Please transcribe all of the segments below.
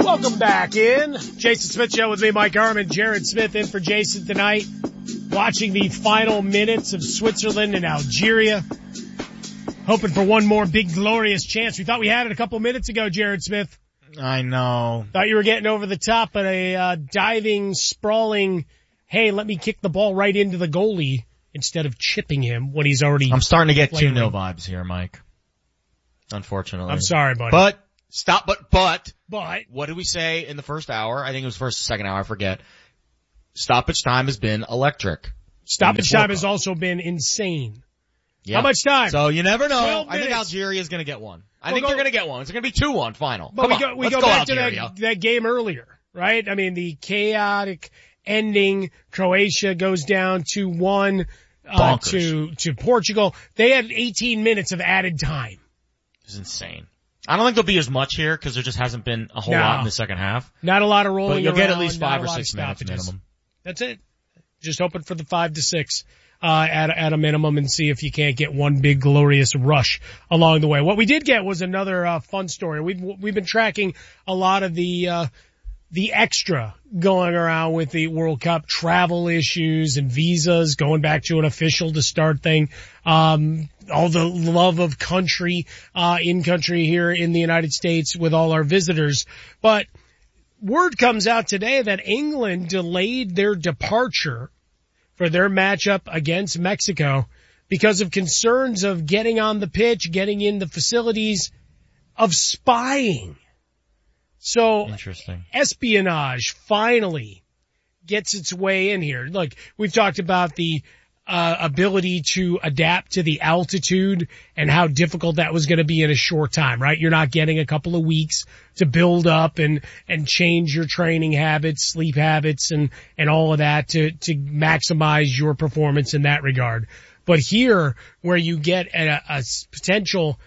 Welcome back in. Jason Smith Show with me, Mike Harmon. Jared Smith in for Jason tonight. Watching the final minutes of Switzerland and Algeria. Hoping for one more big, glorious chance. We thought we had it a couple minutes ago, Jared Smith. I know. Thought you were getting over the top, but a diving, sprawling, hey, let me kick the ball right into the goalie instead of chipping him when he's already... I'm starting to get 2-0 vibes here, Mike. Unfortunately. I'm sorry, buddy. But what did we say in the first hour? I think it was first or second hour, I forget. Stoppage time has been electric. Stoppage time has also been insane. Yep. How much time? So you never know. I think Algeria is going to get one. I think they're going to get one. It's going to be 2-1 final. But we go back Algeria. to that game earlier, right? I mean, the chaotic ending. Croatia goes down 2-1 to Portugal. They had 18 minutes of added time. It's insane. I don't think there'll be as much here because there just hasn't been a whole lot in the second half. Not a lot of rolling around. But you'll get at least 5 or 6 minutes minimum. That's it. Just hoping for the 5 to 6. At a minimum, and see if you can't get one big glorious rush along the way. What we did get was another fun story. We've been tracking a lot of the extra going around with the World Cup, travel issues and visas, going back to an official to start thing. All the love of country in country here in the United States with all our visitors. But word comes out today that England delayed their departure for their matchup against Mexico because of concerns of getting on the pitch, getting in the facilities, of spying. So interesting. Espionage finally gets its way in here. Look, we've talked about the ability to adapt to the altitude and how difficult that was going to be in a short time, right? You're not getting a couple of weeks to build up and change your training habits, sleep habits, and all of that to maximize your performance in that regard. But here, where you get a potential,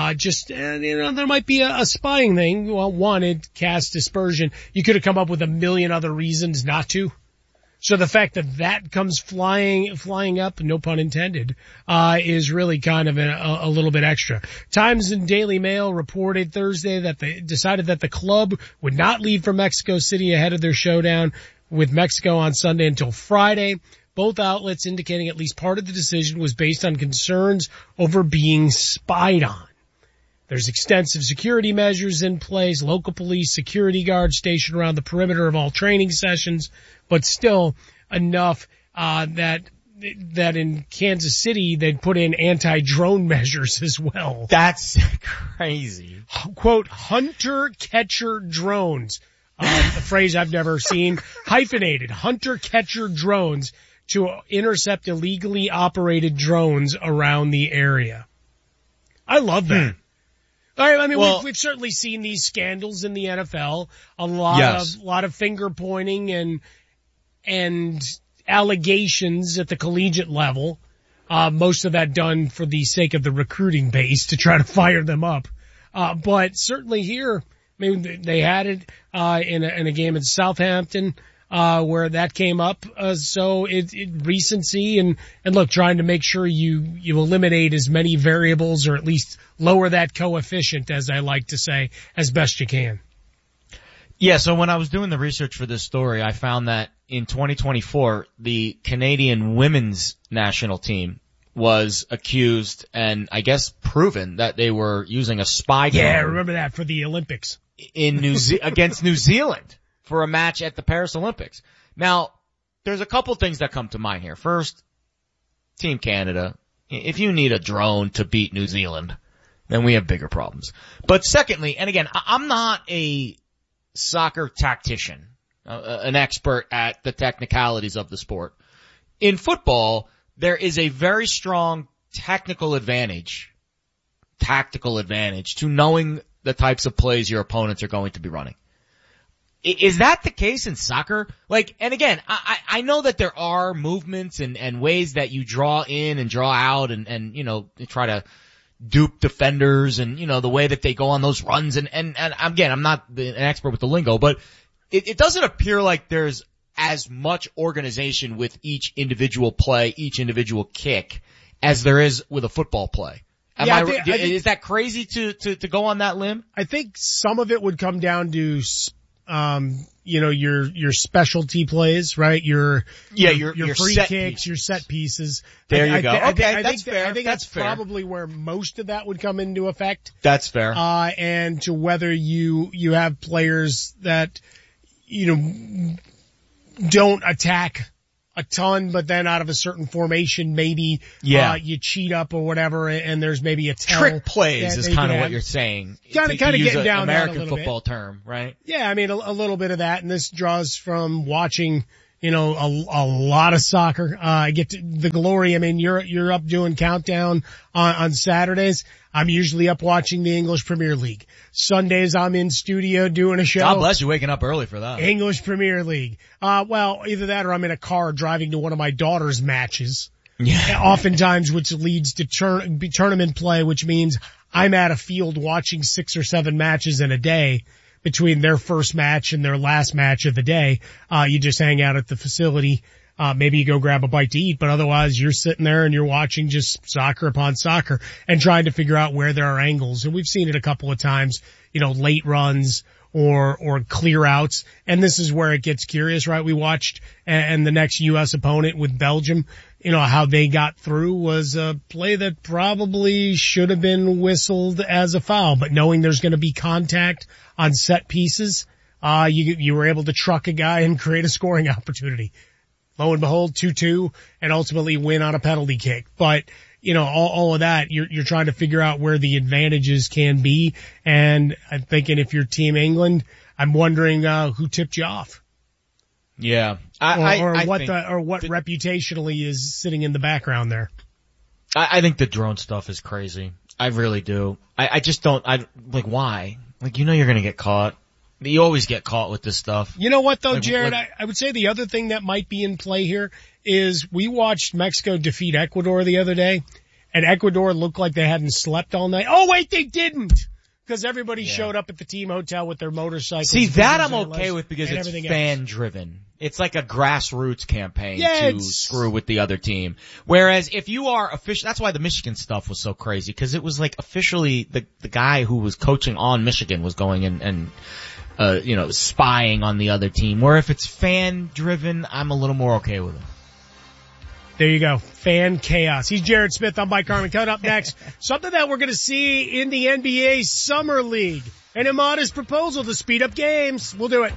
there might be a spying thing. Well, one, it casts dispersion. You could have come up with a million other reasons not to. So the fact that comes flying up, no pun intended, is really kind of a little bit extra. Times and Daily Mail reported Thursday that they decided that the club would not leave for Mexico City ahead of their showdown with Mexico on Sunday until Friday. Both outlets indicating at least part of the decision was based on concerns over being spied on. There's extensive security measures in place, local police, security guards stationed around the perimeter of all training sessions, but still enough that in Kansas City they'd put in anti-drone measures as well. That's crazy. Quote, hunter-catcher drones, a phrase I've never seen, hyphenated, hunter-catcher drones to intercept illegally operated drones around the area. I love that. I mean, we've certainly seen these scandals in the NFL. A lot of finger pointing and allegations at the collegiate level. Most of that done for the sake of the recruiting base to try to fire them up. But certainly here, I mean, they had it, in a game at Southampton, where that came up. So recency and look, trying to make sure you eliminate as many variables or at least lower that coefficient, as I like to say, as best you can. Yeah, so when I was doing the research for this story, I found that in 2024, the Canadian women's national team was accused and I guess proven that they were using a spy drone. Yeah, I remember that for the Olympics. Against New Zealand for a match at the Paris Olympics. Now, there's a couple things that come to mind here. First, Team Canada, if you need a drone to beat New Zealand, then we have bigger problems. But secondly, and again, I'm not a soccer tactician, an expert at the technicalities of the sport. In football, there is a very strong tactical advantage to knowing the types of plays your opponents are going to be running. Is that the case in soccer? And again, I know that there are movements and ways that you draw in and draw out and try to dupe defenders and, the way that they go on those runs and again, I'm not an expert with the lingo, but it doesn't appear like there's as much organization with each individual play, each individual kick as there is with a football play. Is that crazy to go on that limb? I think some of it would come down to your specialty plays, right? Your free set kicks, pieces. your set pieces. There you go. I That's fair. I think that's fair. probably where most of that would come into effect. That's fair. And to whether you have players that, don't attack a ton, but then out of a certain formation, maybe, you cheat up or whatever, and there's maybe a tell. Trick plays is kind of what have. you're saying. Kind of getting down American that a little football bit. term, right? Yeah, I mean, a little bit of that, and this draws from watching, a lot of soccer. I get to the glory. I mean, you're up doing countdown on Saturdays. I'm usually up watching the English Premier League. Sundays I'm in studio doing a show. God bless you waking up early for that. English Premier League. Well, either that or I'm in a car driving to one of my daughter's matches. Yeah. Oftentimes, which leads to tournament play, which means I'm at a field watching 6 or 7 matches in a day between their first match and their last match of the day. You just hang out at the facility. Maybe you go grab a bite to eat, but otherwise you're sitting there and you're watching just soccer upon soccer and trying to figure out where there are angles. And we've seen it a couple of times, late runs or clear outs. And this is where it gets curious, right? We watched and the next U.S. opponent with Belgium, how they got through was a play that probably should have been whistled as a foul, but knowing there's going to be contact on set pieces, you were able to truck a guy and create a scoring opportunity. Lo and behold, 2-2 and ultimately win on a penalty kick. But, all of that, you're trying to figure out where the advantages can be. And I'm thinking if you're Team England, I'm wondering, who tipped you off. Yeah. What reputationally is sitting in the background there. I think the drone stuff is crazy. I really do. I just don't, why? You're gonna get caught. You always get caught with this stuff. You know what though, Jared? I would say the other thing that might be in play here is we watched Mexico defeat Ecuador the other day, and Ecuador looked like they hadn't slept all night. Oh wait, they didn't! Because everybody showed up at the team hotel with their motorcycles. See, that I'm okay with because it's fan driven. It's like a grassroots campaign to screw with the other team. Whereas if you are official, that's why the Michigan stuff was so crazy, because it was like officially the guy who was coaching on Michigan was going and spying on the other team. Where if it's fan driven, I'm a little more okay with it. There you go. Fan chaos. He's Jared Smith. I'm Mike Carmen. Coming up next, something that we're going to see in the NBA Summer League. An immodest proposal to speed up games. We'll do it.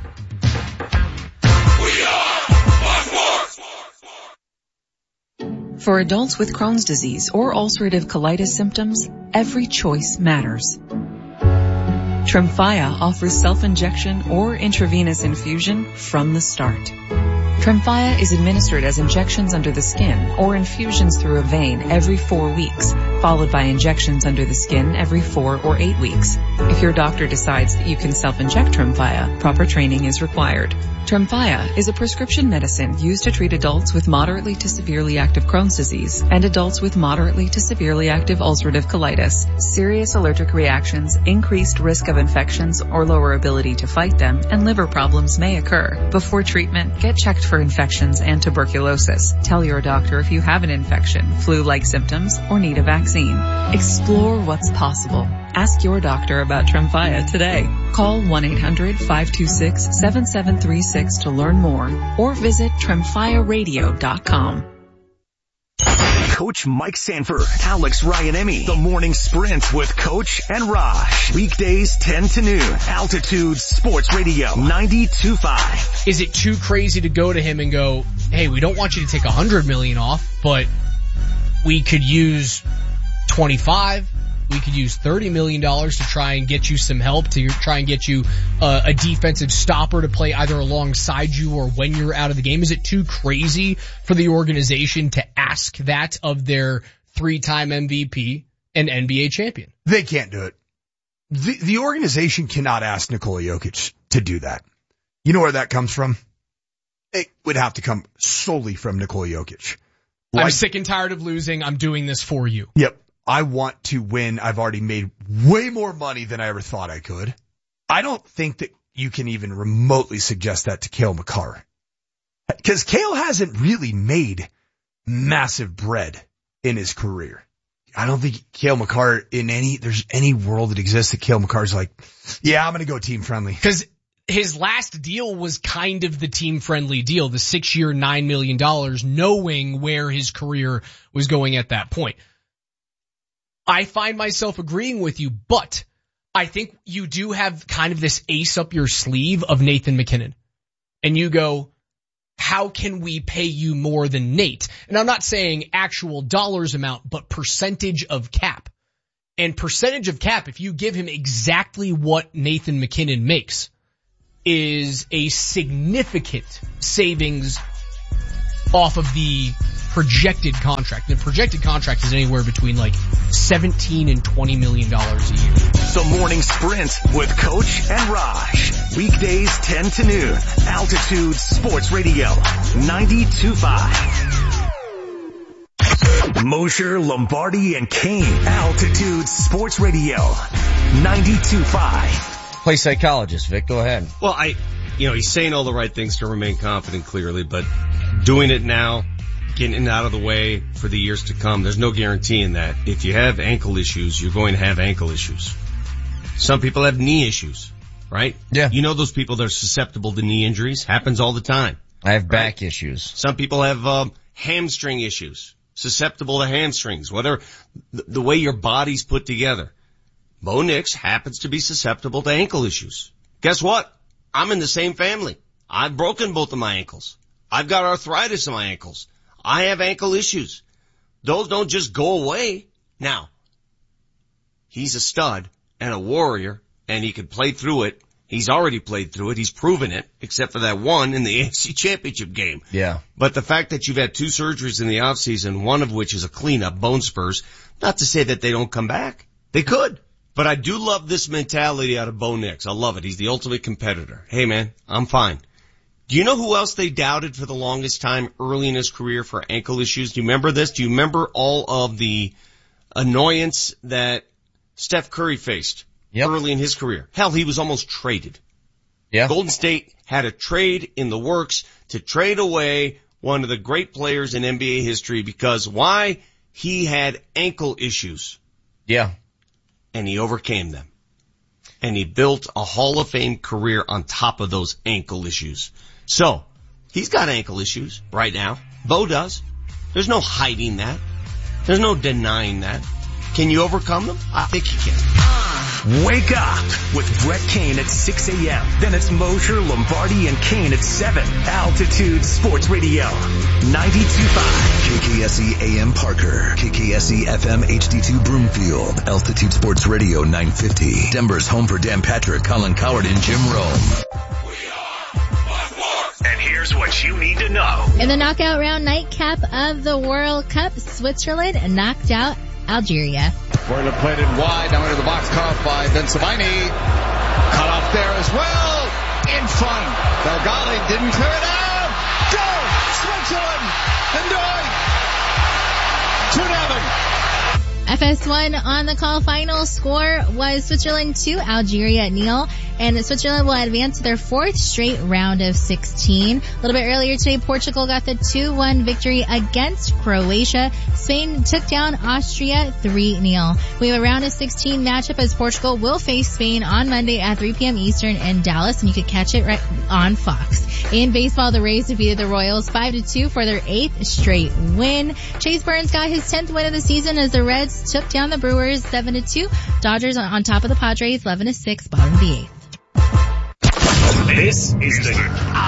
We are Fox Sports. For adults with Crohn's disease or ulcerative colitis symptoms, every choice matters. Tremfya offers self-injection or intravenous infusion from the start. Tremfya is administered as injections under the skin or infusions through a vein every 4 weeks, followed by injections under the skin every 4 or 8 weeks. If your doctor decides that you can self-inject Tremfya, proper training is required. Tremfya is a prescription medicine used to treat adults with moderately to severely active Crohn's disease and adults with moderately to severely active ulcerative colitis. Serious allergic reactions, increased risk of infections or lower ability to fight them, and liver problems may occur. Before treatment, get checked for infections and tuberculosis. Tell your doctor if you have an infection, flu-like symptoms, or need a vaccine. Explore what's possible. Ask your doctor about Tremfya today. Call 1-800-526-7736 to learn more or visit TremfyaRadio.com. Coach Mike Sanford, Alex Ryan-Emmy, The Morning Sprint with Coach and Raj. Weekdays 10 to noon. Altitude Sports Radio 92.5. Is it too crazy to go to him and go, hey, we don't want you to take $100 million off, but we could use 25. We could use $30 million to try and get you some help, to try and get you a defensive stopper to play either alongside you or when you're out of the game. Is it too crazy for the organization to ask that of their 3-time MVP and NBA champion? They can't do it. The organization cannot ask Nikola Jokic to do that. You know where that comes from? It would have to come solely from Nikola Jokic. I'm sick and tired of losing. I'm doing this for you. Yep. I want to win. I've already made way more money than I ever thought I could. I don't think that you can even remotely suggest that to Cale Makar. Because Cale hasn't really made massive bread in his career. I don't think Cale Makar there's any world that exists that Cale Makar's like, yeah, I'm going to go team friendly. Because his last deal was kind of the team-friendly deal, the 6-year, $9 million, knowing where his career was going at that point. I find myself agreeing with you, but I think you do have kind of this ace up your sleeve of Nathan MacKinnon. And you go, how can we pay you more than Nate? And I'm not saying actual dollars amount, but percentage of cap. And percentage of cap, if you give him exactly what Nathan MacKinnon makes, is a significant savings off of the projected contract. The projected contract is anywhere between like $17 and $20 million a year. The Morning Sprint with Coach and Raj. Weekdays 10 to noon. Altitude Sports Radio 92.5. Mosher, Lombardi, and Kane. Altitude Sports Radio 92.5. Play psychologist, Vic. Go ahead. Well, he's saying all the right things to remain confident, clearly, but doing it now, getting it out of the way for the years to come, there's no guarantee in that. If you have ankle issues, you're going to have ankle issues. Some people have knee issues, right? Yeah. You know those people that are susceptible to knee injuries? Happens all the time. I have back issues. Some people have hamstring issues, susceptible to hamstrings, whether the way your body's put together. Bo Nix happens to be susceptible to ankle issues. Guess what? I'm in the same family. I've broken both of my ankles. I've got arthritis in my ankles. I have ankle issues. Those don't just go away. Now, he's a stud and a warrior, and he can play through it. He's already played through it. He's proven it, except for that one in the AFC Championship game. Yeah. But the fact that you've had 2 surgeries in the offseason, one of which is a cleanup, bone spurs, not to say that they don't come back. They could. But I do love this mentality out of Bo Nix. I love it. He's the ultimate competitor. Hey, man, I'm fine. Do you know who else they doubted for the longest time early in his career for ankle issues? Do you remember this? Do you remember all of the annoyance that Steph Curry faced early in his career? Hell, he was almost traded. Yeah. Golden State had a trade in the works to trade away one of the great players in NBA history because why? He had ankle issues. Yeah. And he overcame them. And he built a Hall of Fame career on top of those ankle issues. So, he's got ankle issues right now. Bo does. There's no hiding that. There's no denying that. Can you overcome them? I think you can. Wake up with Brett Kane at 6 a.m. Then it's Mosher, Lombardi, and Kane at 7. Altitude Sports Radio 92.5. KKSE AM Parker. KKSE FM HD2 Broomfield. Altitude Sports Radio 950. Denver's home for Dan Patrick, Colin Coward, and Jim Rome. And here's what you need to know. In the knockout round nightcap of the World Cup, Switzerland knocked out Algeria. Borla played it wide, now into the box, cut off by Ben Sabini. Cut off there as well. In front. Belgali didn't clear it out. Go! Switzerland! Enjoy! 2-0. FS1 on the call. Final score was Switzerland 2, Algeria 0, and Switzerland will advance to their 4th straight round of 16. A little bit earlier today, Portugal got the 2-1 victory against Croatia. Spain took down Austria 3-0. We have a round of 16 matchup as Portugal will face Spain on Monday at 3 p.m. Eastern in Dallas, and you can catch it right on Fox. In baseball, the Rays defeated the Royals 5-2 for their 8th straight win. Chase Burns got his 10th win of the season as the Reds took down the Brewers 7-2. Dodgers on top of the Padres 11-6, bottom of the 8th. This is the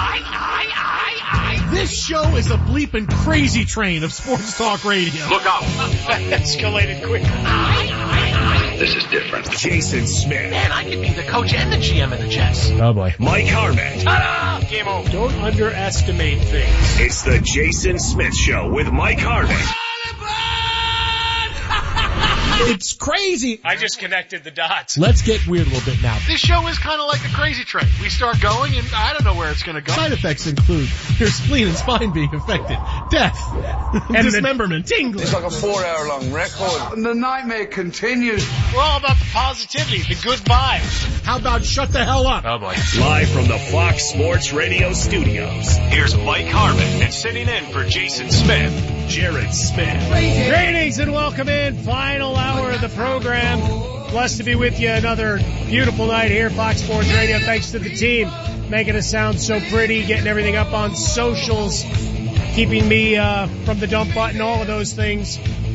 This show is a bleeping crazy train of sports talk radio. Look out. Escalated quick. This is different. Jason Smith. Man, I could be the coach and the GM of the Jets. Oh boy. Mike Harmon. Ta-da! Game over. Don't underestimate things. It's the Jason Smith Show with Mike Harmon. It's crazy. I just connected the dots. Let's get weird a little bit now. This show is kind of like a crazy train. We start going and I don't know where it's going to go. Side effects include your spleen and spine being affected, death, and dismemberment, tingling. It's like a 4-hour-long record. And the nightmare continues. We're all about the positivity, the good vibes. How about shut the hell up? Oh boy. Live from the Fox Sports Radio studios, here's Mike Harmon, and sitting in for Jason Smith, Jared Smith. Greetings and welcome in. Final hour of the program. Blessed to be with you another beautiful night here, Fox Sports Radio. Thanks to the team making us sound so pretty, getting everything up on socials, keeping me from the dump button, all of those things.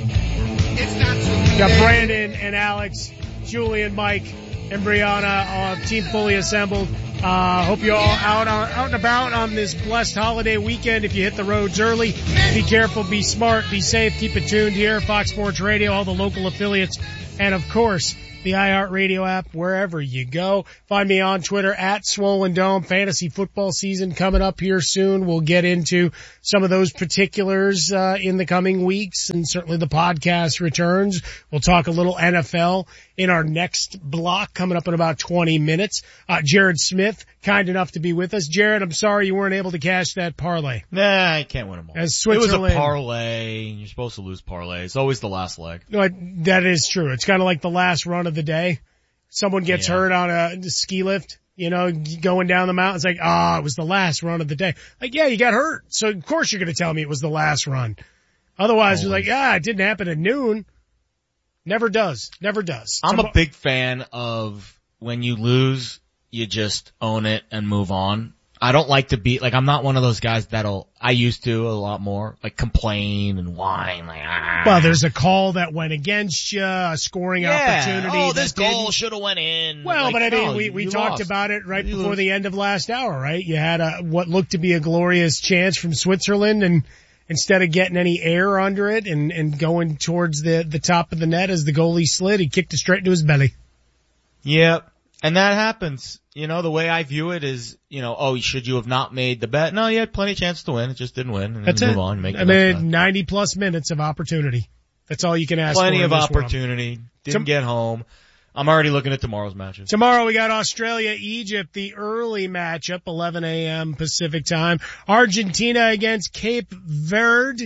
Got Brandon and Alex, Julian, Mike, and Brianna, team fully assembled. Hope you're all out and about on this blessed holiday weekend. If you hit the roads early, be careful, be smart, be safe, keep it tuned here, Fox Sports Radio, all the local affiliates, and of course, the iHeartRadio app, wherever you go. Find me on Twitter at Swollen Dome. Fantasy football season coming up here soon. We'll get into some of those particulars in the coming weeks, and certainly the podcast returns. We'll talk a little NFL in our next block coming up in about 20 minutes. Jared Smith, kind enough to be with us. Jared, I'm sorry you weren't able to cash that parlay. Nah, I can't win them all. As Switzerland. It was a parlay. You're supposed to lose parlay. It's always the last leg. No, that is true. It's kind of like the last run of the day. Someone gets hurt on a ski lift, going down the mountain. It's like, it was the last run of the day. Like, yeah, you got hurt. So of course you're going to tell me it was the last run. Otherwise, you're like, it didn't happen at noon. Never does. I'm a big fan of when you lose, you just own it and move on. I don't like to be, I'm not one of those guys I used to a lot more, complain and whine, Well, there's a call that went against you, a scoring opportunity. Oh, this goal should have went in. Well, but I mean, we talked about it right before the end of last hour, right? You had what looked to be a glorious chance from Switzerland, and instead of getting any air under it and going towards the top of the net as the goalie slid, he kicked it straight into his belly. Yep. And that happens. The way I view it is, should you have not made the bet? No, you had plenty of chance to win. It just didn't win. And That's then it. Move on. Make 90 plus minutes of opportunity. That's all you can ask for. Plenty of opportunity. Didn't get home. I'm already looking at tomorrow's matches. Tomorrow we got Australia, Egypt, the early matchup, 11 a.m. Pacific time. Argentina against Cape Verde.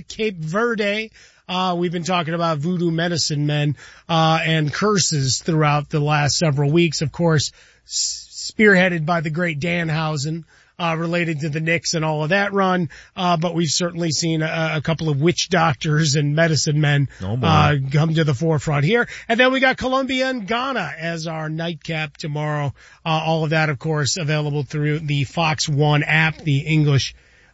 We've been talking about voodoo medicine men, and curses throughout the last several weeks. Of course, spearheaded by the great Danhausen, related to the Knicks and all of that run. But we've certainly seen a couple of witch doctors and medicine men, come to the forefront here. And then we got Colombia and Ghana as our nightcap tomorrow. All of that, of course, available through the Fox One app, the English,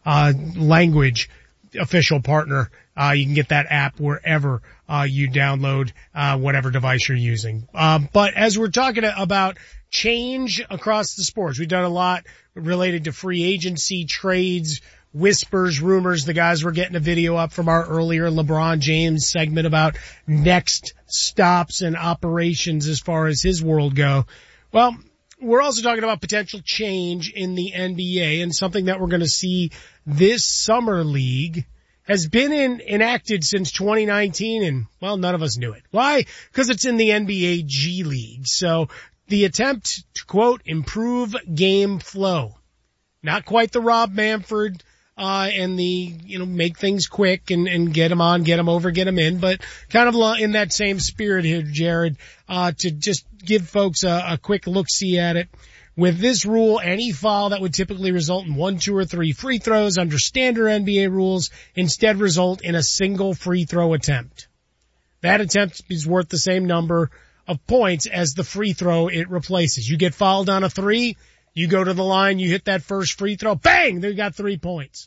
language official partner. You can get that app wherever you download whatever device you're using. But as we're talking about change across the sports, we've done a lot related to free agency, trades, whispers, rumors. The guys were getting a video up from our earlier LeBron James segment about next stops and operations as far as his world go. Well, we're also talking about potential change in the NBA, and something that we're going to see this summer league has been enacted since 2019, and, well, none of us knew it. Why? Because it's in the NBA G League. So the attempt to, quote, improve game flow. Not quite the Rob Manfred, and the, make things quick and get them on, get them over, get them in, but kind of in that same spirit here, Jared, to just give folks a quick look-see at it. With this rule, any foul that would typically result in 1, 2, or 3 free throws under standard NBA rules instead result in a single free throw attempt. That attempt is worth the same number of points as the free throw it replaces. You get fouled on a 3, you go to the line, you hit that first free throw, bang, they got 3 points.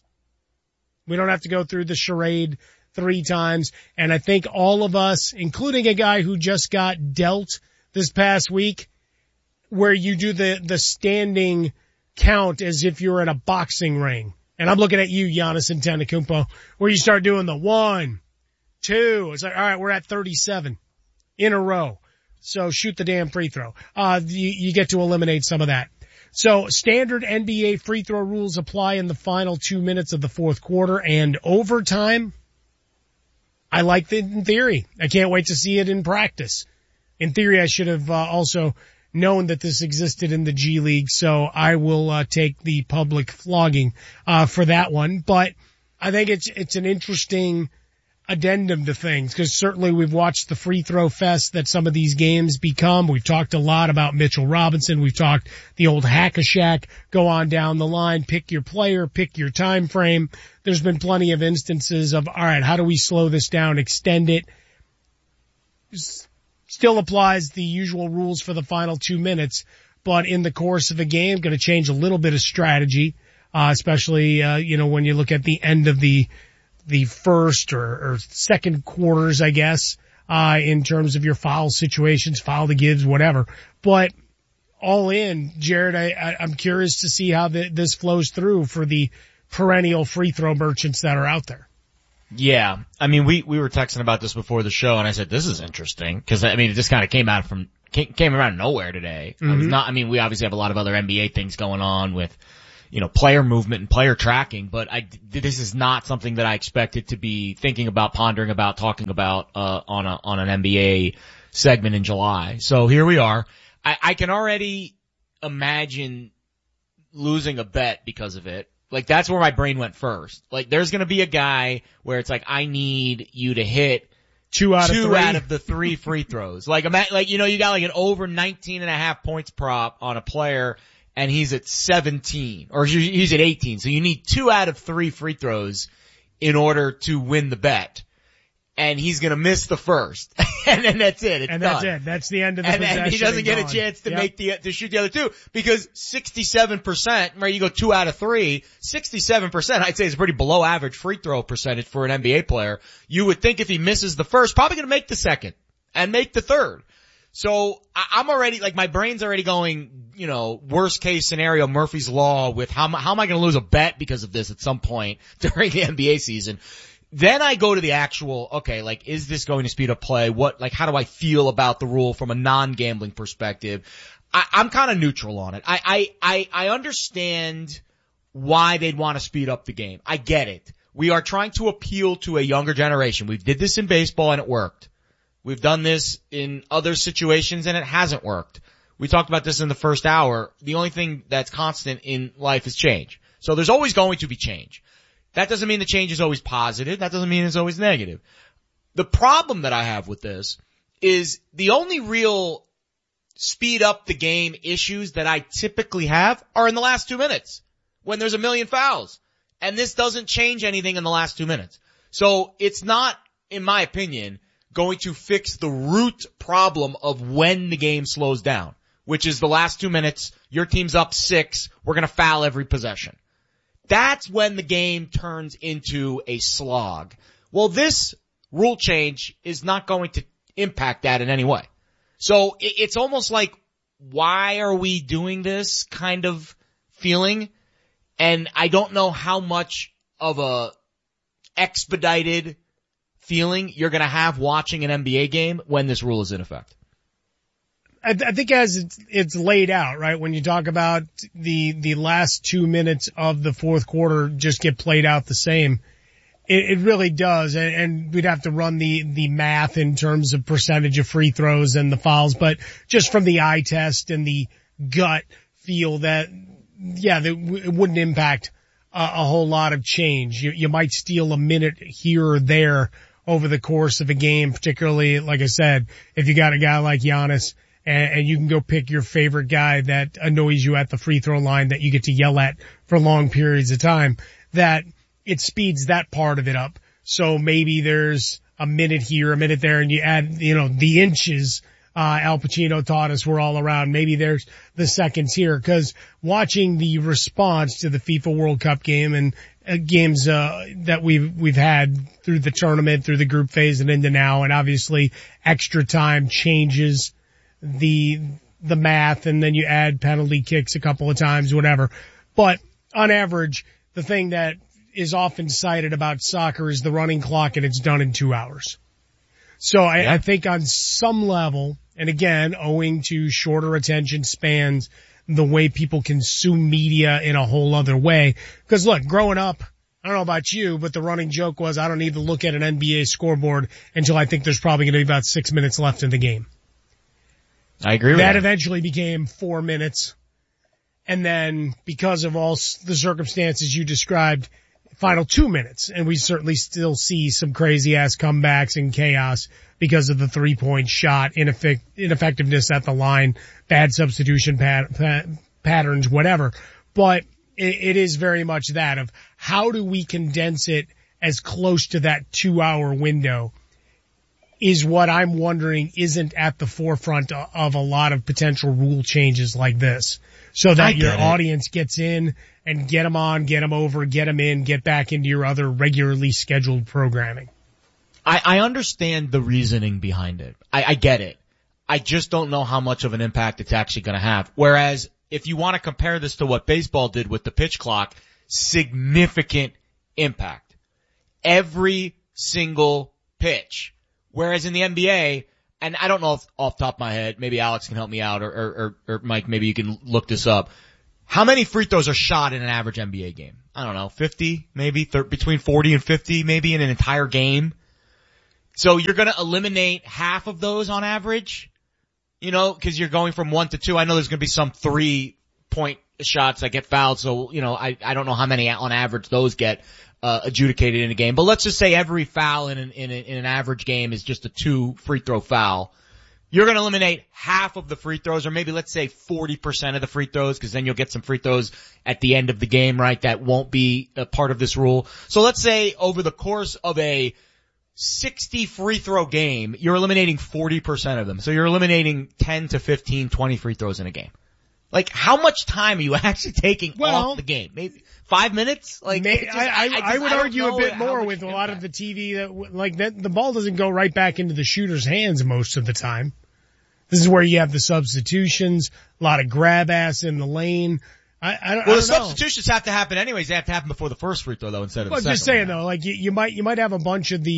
We don't have to go through the charade 3 times. And I think all of us, including a guy who just got dealt this past week, where you do the standing count as if you're in a boxing ring. And I'm looking at you, Giannis Antetokounmpo, where you start doing the 1, 2. It's like, all right, we're at 37 in a row. So shoot the damn free throw. You get to eliminate some of that. So standard NBA free throw rules apply in the final 2 minutes of the fourth quarter and overtime. I like it in theory. I can't wait to see it in practice. In theory, I should have also known that this existed in the G League, so I will take the public flogging for that one. But I think it's an interesting addendum to things, because certainly we've watched the free throw fest that some of these games become. We've talked a lot about Mitchell Robinson. We've talked the old hack-a-shack, go on down the line, pick your player, pick your time frame. There's been plenty of instances of, all right, how do we slow this down, extend it? Still applies the usual rules for the final 2 minutes, but in the course of a game, going to change a little bit of strategy, especially, when you look at the end of the first or second quarters, I guess, in terms of your foul situations, foul to gives, whatever. But all in, Jared, I'm curious to see how this flows through for the perennial free throw merchants that are out there. Yeah. I mean, we were texting about this before the show, and I said, this is interesting, because, I mean, it just kind of came around of nowhere today. Mm-hmm. We obviously have a lot of other NBA things going on with, player movement and player tracking, but this is not something that I expected to be thinking about, pondering about, talking about, on an NBA segment in July. So here we are. I can already imagine losing a bet because of it. Like, that's where my brain went first. Like, there's gonna be a guy where it's like, I need you to hit two out of the 3 free throws. Like, you got like an over 19.5 points prop on a player, and he's at 17, or he's at 18. So you need 2 out of 3 free throws in order to win the bet. And he's gonna miss the first. And then that's it. It's and done. that's it. That's the end of the possession. And he doesn't get a chance to to shoot the other 2, because 67%, where you go 2 out of 3, 67%, I'd say is a pretty below average free throw percentage for an NBA player. You would think if he misses the first, probably gonna make the second and make the third. So I'm already, like, my brain's already going, worst case scenario, Murphy's Law, with how am I gonna lose a bet because of this at some point during the NBA season? Then I go to the actual, okay, like, is this going to speed up play? How do I feel about the rule from a non-gambling perspective? I'm kind of neutral on it. I understand why they'd want to speed up the game. I get it. We are trying to appeal to a younger generation. We did this in baseball and it worked. We've done this in other situations and it hasn't worked. We talked about this in the first hour. The only thing that's constant in life is change. So there's always going to be change. That doesn't mean the change is always positive. That doesn't mean it's always negative. The problem that I have with this is the only real speed up the game issues that I typically have are in the last 2 minutes when there's a million fouls. And this doesn't change anything in the last 2 minutes. So it's not, in my opinion, going to fix the root problem of when the game slows down, which is the last 2 minutes, your team's up 6, we're going to foul every possession. That's when the game turns into a slog. Well, this rule change is not going to impact that in any way. So it's almost like, why are we doing this kind of feeling? And I don't know how much of a expedited feeling you're going to have watching an NBA game when this rule is in effect. I think as it's laid out, right, when you talk about the last 2 minutes of the fourth quarter just get played out the same, it really does. And we'd have to run the math in terms of percentage of free throws and the fouls, but just from the eye test and the gut feel that, it wouldn't impact a whole lot of change. You might steal a minute here or there over the course of a game, particularly, like I said, if you got a guy like Giannis, and you can go pick your favorite guy that annoys you at the free throw line that you get to yell at for long periods of time, that it speeds that part of it up. So maybe there's a minute here, a minute there, and you add, the inches, Al Pacino taught us were all around. Maybe there's the seconds here, because watching the response to the FIFA World Cup game and games, that we've had through the tournament, through the group phase and into now, and obviously extra time changes the math, and then you add penalty kicks a couple of times, whatever. But on average, the thing that is often cited about soccer is the running clock, and it's done in 2 hours. So I think on some level, and again, owing to shorter attention spans, the way people consume media in a whole other way. Because look, growing up, I don't know about you, but the running joke was I don't need to look at an NBA scoreboard until I think there's probably going to be about 6 minutes left in the game. I agree with that. That eventually became 4 minutes. And then because of all the circumstances you described, final 2 minutes. And we certainly still see some crazy ass comebacks and chaos because of the 3-point shot, ineffectiveness at the line, bad substitution patterns, whatever. But it is very much that of how do we condense it as close to that 2 hour window is what I'm wondering isn't at the forefront of a lot of potential rule changes like this, so that your audience gets in and get them on, get them over, get them in, get back into your other regularly scheduled programming. I understand the reasoning behind it. I get it. I just don't know how much of an impact it's actually going to have. Whereas if you want to compare this to what baseball did with the pitch clock, significant impact. Every single pitch. Whereas in the NBA, and I don't know if off the top of my head, maybe Alex can help me out, or Mike, maybe you can look this up. How many free throws are shot in an average NBA game? I don't know, 50, maybe, between 40 and 50, maybe in an entire game. So you're gonna eliminate half of those on average, you know, cause you're going from 1 to 2. I know there's gonna be some 3-point shots that get fouled, so, you know, I don't know how many on average those get adjudicated in a game. But let's just say every foul in an average game is just a 2 free throw foul. You're going to eliminate half of the free throws, or maybe let's say 40% of the free throws, because then you'll get some free throws at the end of the game, right? That won't be a part of this rule. So let's say over the course of a 60 free throw game, you're eliminating 40% of them. So you're eliminating 10 to 15, 20 free throws in a game. Like, how much time are you actually taking off the game? Maybe 5 minutes? Like, I would argue a bit more with a lot of the TV that the ball doesn't go right back into the shooter's hands most of the time. This is where you have the substitutions, a lot of grab ass in the lane. I don't know. Substitutions have to happen anyways. They have to happen before the first free throw though, instead of the second. I'm just saying though, like you might have a bunch of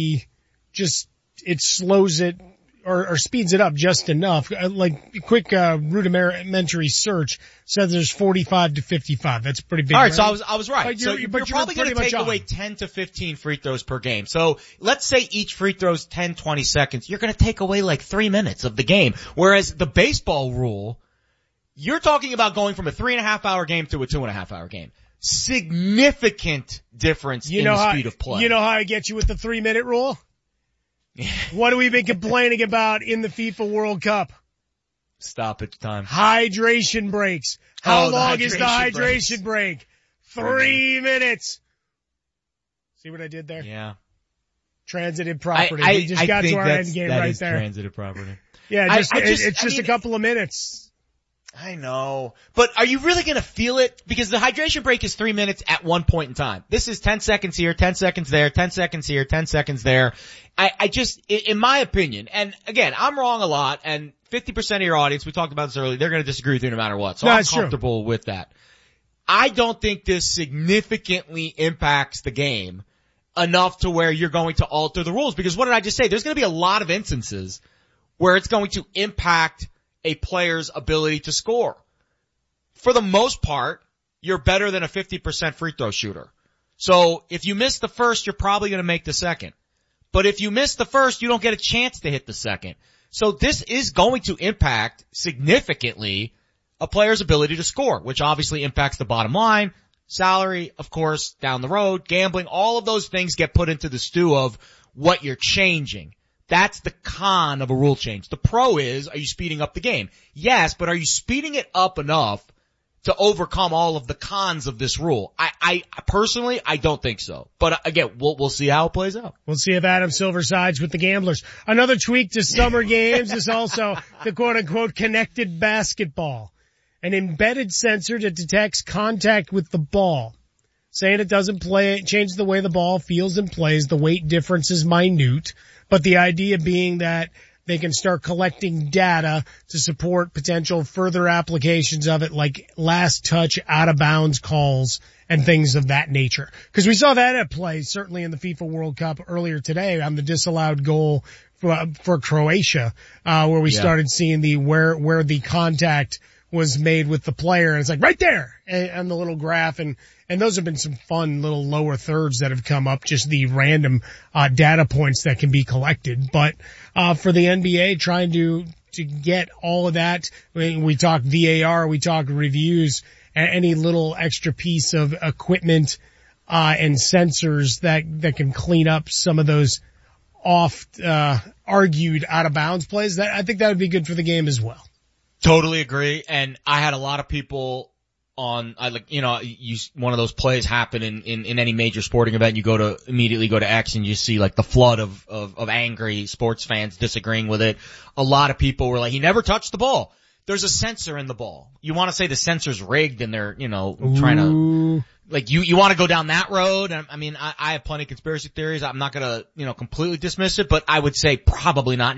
it slows it or speeds it up just enough. Like quick rudimentary search says there's 45 to 55. That's pretty big. All right, range. so I was right. But you're probably going to take away 10 to 15 free throws per game. So let's say each free throw's 10, 20 seconds. You're going to take away like 3 minutes of the game. Whereas the baseball rule, you're talking about going from a 3.5 hour game to a 2.5 hour game. Significant difference in the speed of play. You know how I get you with the 3-minute rule? What have we been complaining about in the FIFA World Cup? Stoppage time. Hydration breaks. How long is the hydration break? 3 minutes. See what I did there? Yeah. Transitive property. We just got to our end game right there. Transitive property. Yeah, it's just a couple of minutes. I know. But are you really going to feel it? Because the hydration break is 3 minutes at one point in time. This is 10 seconds here, 10 seconds there, 10 seconds here, 10 seconds there. I just, in my opinion, and again, I'm wrong a lot, and 50% of your audience, we talked about this earlier, they're going to disagree with you no matter what. So I'm comfortable with that. I don't think this significantly impacts the game enough to where you're going to alter the rules. Because what did I just say? There's going to be a lot of instances where it's going to impact a player's ability to score. For the most part, you're better than a 50% free throw shooter. So if you miss the first, you're probably going to make the second. But if you miss the first, you don't get a chance to hit the second. So this is going to impact significantly a player's ability to score, which obviously impacts the bottom line, salary, of course, down the road, gambling, all of those things get put into the stew of what you're changing. That's the con of a rule change. The pro is, are you speeding up the game? Yes, but are you speeding it up enough to overcome all of the cons of this rule? I personally, I don't think so. But again, we'll see how it plays out. We'll see if Adam Silver sides with the gamblers. Another tweak to summer games is also the quote-unquote connected basketball. An embedded sensor that detects contact with the ball. Saying it doesn't change the way the ball feels and plays. The weight difference is minute. But the idea being that they can start collecting data to support potential further applications of it, like last touch, out of bounds calls and things of that nature. Because we saw that at play, certainly in the FIFA World Cup earlier today on the disallowed goal for Croatia, where we started seeing where the contact was made with the player, and it's like right there on the little graph, and those have been some fun little lower thirds that have come up, just the random data points that can be collected. But for the NBA, trying to get all of that, we talk VAR, we talk reviews, any little extra piece of equipment and sensors that can clean up some of those oft argued out of bounds plays. That I think that would be good for the game as well. Totally agree. And I had a lot of people one of those plays happen in any major sporting event, you immediately go to X and you see like the flood of angry sports fans disagreeing with it. A lot of people were like, he never touched the ball. There's a sensor in the ball. You want to say the sensor's rigged and they're, trying to, like, you want to go down that road. I mean, I have plenty of conspiracy theories. I'm not going to, completely dismiss it, but I would say probably not.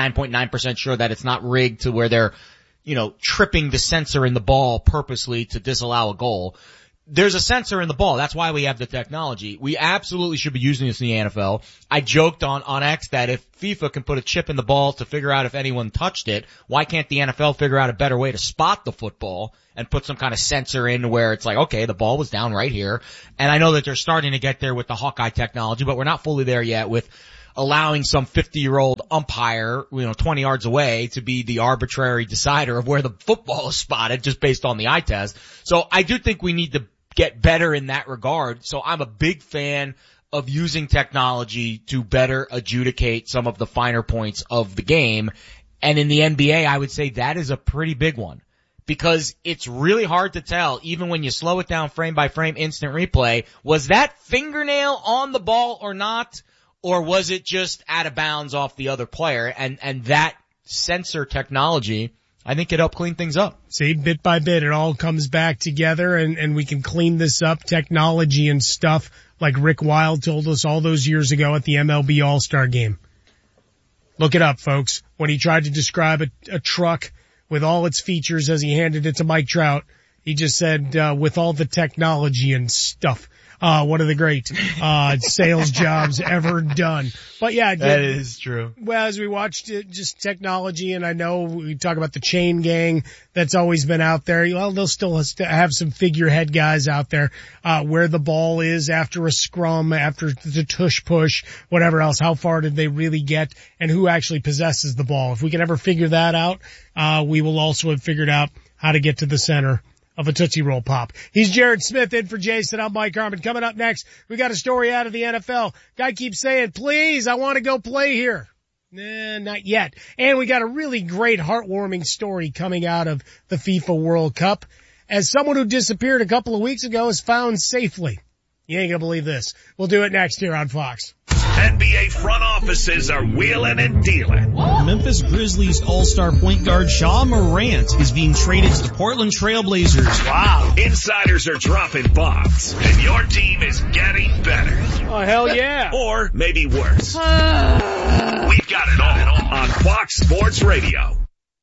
99.9% sure that it's not rigged to where they're, tripping the sensor in the ball purposely to disallow a goal. There's a sensor in the ball. That's why we have the technology. We absolutely should be using this in the NFL. I joked on X that if FIFA can put a chip in the ball to figure out if anyone touched it, why can't the NFL figure out a better way to spot the football and put some kind of sensor in where it's like, okay, the ball was down right here. And I know that they're starting to get there with the Hawkeye technology, but we're not fully there yet with allowing some 50-year-old umpire, 20 yards away to be the arbitrary decider of where the football is spotted just based on the eye test. So I do think we need to get better in that regard. So I'm a big fan of using technology to better adjudicate some of the finer points of the game. And in the NBA, I would say that is a pretty big one because it's really hard to tell, even when you slow it down frame by frame, instant replay, was that fingernail on the ball or not? Or was it just out of bounds off the other player? And that sensor technology, I think it helped clean things up. See, bit by bit, it all comes back together and we can clean this up. Technology and stuff like Rick Wild told us all those years ago at the MLB All-Star Game. Look it up, folks. When he tried to describe a truck with all its features as he handed it to Mike Trout, he just said, with all the technology and stuff. One of the great, sales jobs ever done. But yeah, that is true. Well, as we watched it, just technology, and I know we talk about the chain gang that's always been out there. Well, they'll still have some figurehead guys out there, where the ball is after a scrum, after the tush push, whatever else. How far did they really get and who actually possesses the ball? If we can ever figure that out, we will also have figured out how to get to the center of a Tootsie Roll Pop. He's Jared Smith in for Jason. I'm Mike Harmon. Coming up next, we got a story out of the NFL. Guy keeps saying, please, I want to go play here. Nah, not yet. And we got a really great heartwarming story coming out of the FIFA World Cup as someone who disappeared a couple of weeks ago is found safely. You ain't gonna believe this. We'll do it next here on Fox. NBA front offices are wheeling and dealing. Memphis Grizzlies all-star point guard Ja Morant is being traded to the Portland Trail Blazers. Wow. Insiders are dropping bombs, and your team is getting better. Oh, hell yeah. Or maybe worse. We've got it all on Fox Sports Radio.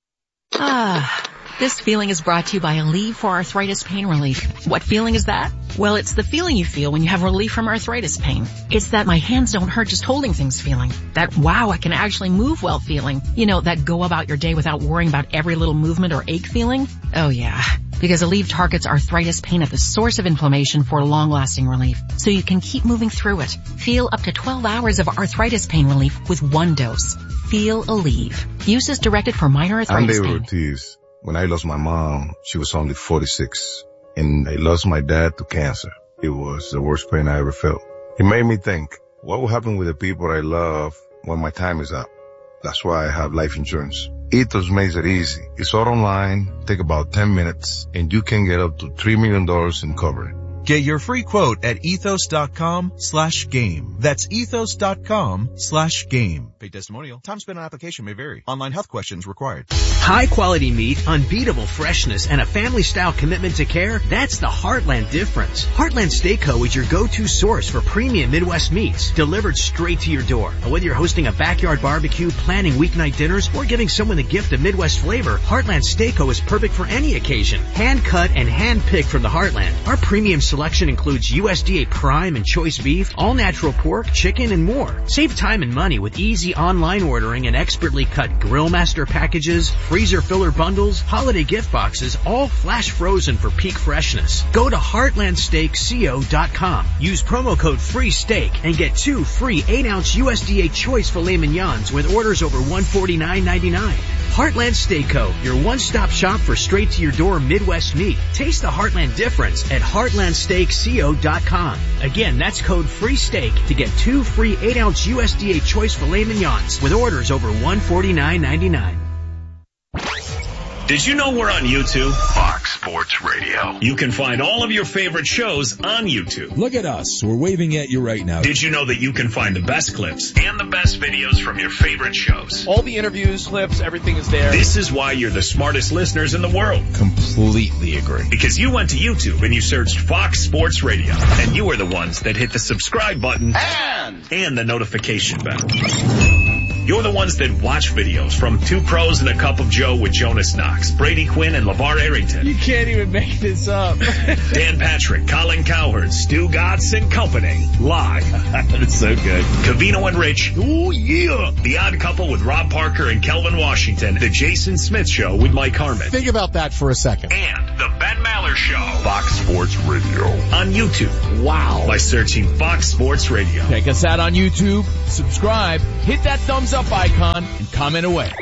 This feeling is brought to you by Aleve for arthritis pain relief. What feeling is that? Well, it's the feeling you feel when you have relief from arthritis pain. It's that my hands don't hurt just holding things feeling. That wow, I can actually move well feeling. You know, that go about your day without worrying about every little movement or ache feeling. Oh yeah, because Aleve targets arthritis pain at the source of inflammation for long-lasting relief, so you can keep moving through it. Feel up to 12 hours of arthritis pain relief with one dose. Feel Aleve. Use is directed for minor arthritis pain. I'm David Ortiz. When I lost my mom, she was only 46, and I lost my dad to cancer. It was the worst pain I ever felt. It made me think, what will happen with the people I love when my time is up? That's why I have life insurance. Ethos makes it easy. It's all online, take about 10 minutes, and you can get up to $3 million in coverage. Get your free quote at ethos.com/game. That's ethos.com/game. Paid testimonial. Time spent on application may vary. Online health questions required. High quality meat, unbeatable freshness, and a family style commitment to care. That's the Heartland difference. Heartland Steak Co. is your go-to source for premium Midwest meats delivered straight to your door. And whether you're hosting a backyard barbecue, planning weeknight dinners, or giving someone the gift of Midwest flavor, Heartland Steak Co. is perfect for any occasion. Hand cut and hand picked from the Heartland. Our premium selection includes USDA prime and choice beef, all natural pork, chicken, and more. Save time and money with easy online ordering and expertly cut Grill Master packages, freezer filler bundles, holiday gift boxes, all flash frozen for peak freshness. Go to heartlandsteakco.com. Use promo code FREESTEAK and get 2 free 8-ounce USDA choice filet mignons with orders over $149.99. Heartland Steak Co., your one-stop shop for straight-to-your-door Midwest meat. Taste the Heartland difference at heartlandsteakco.com. Again, that's code FREESTEAK to get 2 free 8-ounce USDA choice filet mignons with orders over $149.99. Did you know we're on YouTube? Fox Sports Sports Radio. You can find all of your favorite shows on YouTube. Look at us. We're waving at you right now. Did you know that you can find the best clips and the best videos from your favorite shows? All the interviews, clips, everything is there. This is why you're the smartest listeners in the world. Completely agree. Because you went to YouTube and you searched Fox Sports Radio. And you are the ones that hit the subscribe button and the notification bell. You're the ones that watch videos from Two Pros and a Cup of Joe with Jonas Knox, Brady Quinn, and LeVar Arrington. You can't even make this up. Dan Patrick, Colin Cowherd, Stu Gatz and Company. Live. That's so good. Covino and Rich. Oh, yeah. The Odd Couple with Rob Parker and Kelvin Washington. The Jason Smith Show with Mike Harmon. Think about that for a second. And the Ben Maller Show. Fox Sports Radio. On YouTube. Wow. By searching Fox Sports Radio. Check us out on YouTube. Subscribe. Hit that thumbs up icon and comment away.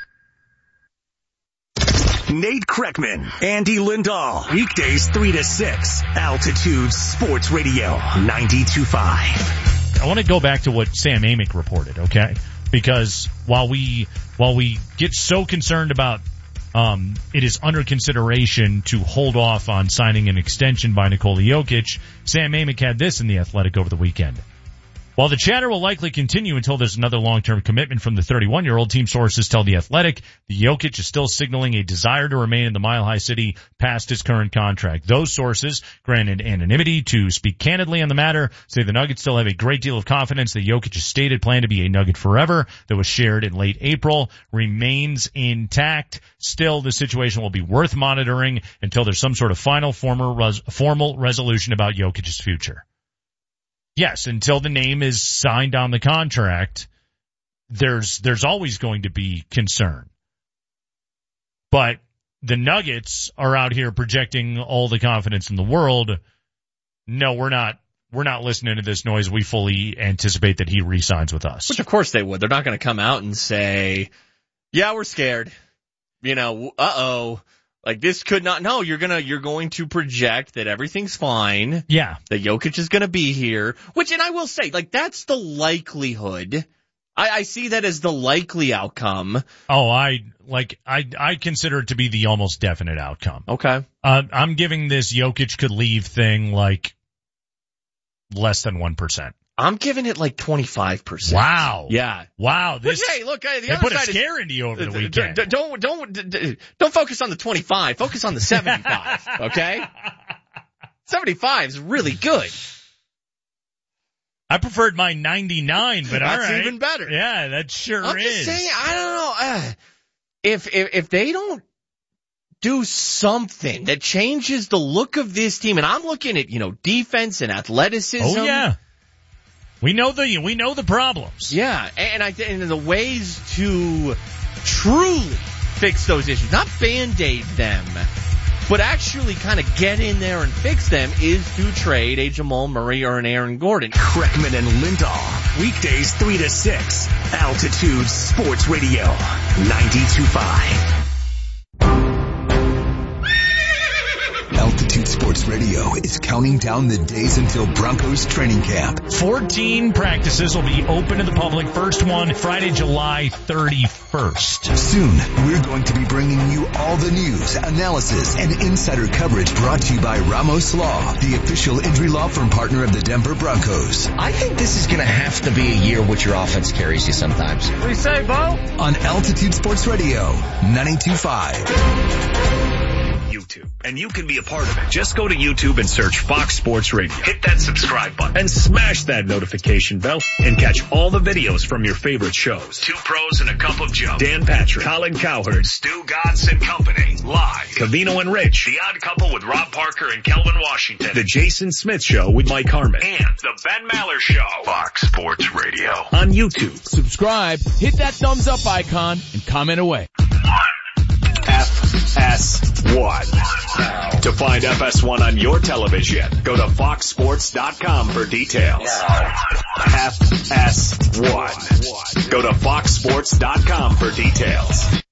Nate Kreckman, Andy Lindahl. Weekdays 3 to 6. Altitude Sports Radio 92.5. I want to go back to what Sam Amick reported, okay? Because while we get so concerned about it is under consideration to hold off on signing an extension by Nikola Jokic, Sam Amick had this in The Athletic over the weekend. While the chatter will likely continue until there's another long-term commitment from the 31-year-old, team sources tell The Athletic the Jokic is still signaling a desire to remain in the Mile High City past his current contract. Those sources, granted anonymity to speak candidly on the matter, say the Nuggets still have a great deal of confidence that Jokic's stated plan to be a Nugget forever that was shared in late April remains intact. Still, the situation will be worth monitoring until there's some sort of final formal resolution about Jokic's future. Yes, until the name is signed on the contract, there's always going to be concern. But the Nuggets are out here projecting all the confidence in the world. No, we're not listening to this noise. We fully anticipate that he re-signs with us. Which of course they would. They're not going to come out and say, yeah, we're scared. Like this could not, no, you're going to project that everything's fine. Yeah. That Jokic is going to be here, and I will say, like, that's the likelihood. I see that as the likely outcome. Oh, I consider it to be the almost definite outcome. Okay. I'm giving this Jokic could leave thing like less than 1%. I'm giving it like 25%. Wow. Yeah. Wow. Hey, look, the other put side a scare into you over the weekend. Don't focus on the 25. Focus on the 75. Okay? 75 is really good. I preferred my 99, but all right. That's even better. Yeah, that sure is. I'm just saying, I don't know. If they don't do something that changes the look of this team, and I'm looking at, defense and athleticism. Oh, yeah. We know the problems. Yeah, and the ways to truly fix those issues, not Band-Aid them, but actually kind of get in there and fix them, is to trade a Jamal Murray or an Aaron Gordon. Kreckman and Lindahl. Weekdays 3 to 6. Altitude Sports Radio 92.5. Altitude Sports Radio is counting down the days until Broncos training camp. 14 practices will be open to the public. First one, Friday, July 31st. Soon, we're going to be bringing you all the news, analysis, and insider coverage brought to you by Ramos Law, the official injury law firm partner of the Denver Broncos. I think this is going to have to be a year which your offense carries you sometimes. What do you say, Bo? On Altitude Sports Radio 92.5. YouTube, and you can be a part of it. Just go to YouTube and search Fox Sports Radio. Hit that subscribe button and smash that notification bell and catch all the videos from your favorite shows. Two Pros and a Cup of Joe. Dan Patrick, Colin Cowherd, Stu Gatz and Company. Live. Covino and Rich. The Odd Couple with Rob Parker and Kelvin Washington. The Jason Smith Show with Mike Harmon. And the Ben Maller Show. Fox Sports Radio. On YouTube. Subscribe, hit that thumbs up icon, and comment away. FS1. To find FS1 on your television, go to foxsports.com for details. FS1. Go to foxsports.com for details.